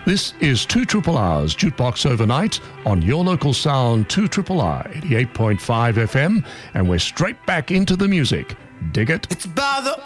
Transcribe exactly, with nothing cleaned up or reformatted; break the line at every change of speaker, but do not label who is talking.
This is two Triple R's Jukebox Overnight on your local sound, two Triple R, eighty-eight point five F M, and we're straight back into the music. Dig it?
It's by the